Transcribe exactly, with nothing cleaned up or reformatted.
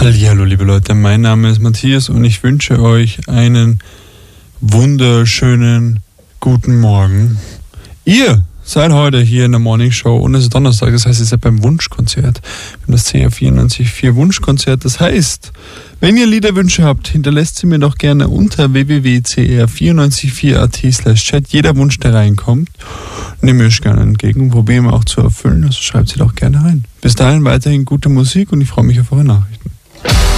Hallihallo, liebe Leute, mein Name ist Matthias und ich wünsche euch einen wunderschönen guten Morgen. Ihr seid heute hier in der Morning Show und es ist Donnerstag, das heißt, ihr seid beim Wunschkonzert. Wir haben das C R vierundneunzig Komma vier Wunschkonzert, das heißt, wenn ihr Liederwünsche habt, hinterlasst sie mir doch gerne unter w w w punkt c r vier neun vier punkt a t slash chat. Jeder Wunsch, der reinkommt, nehme ich euch gerne entgegen und probieren wir auch zu erfüllen, also schreibt sie doch gerne rein. Bis dahin weiterhin gute Musik und ich freue mich auf eure Nachrichten.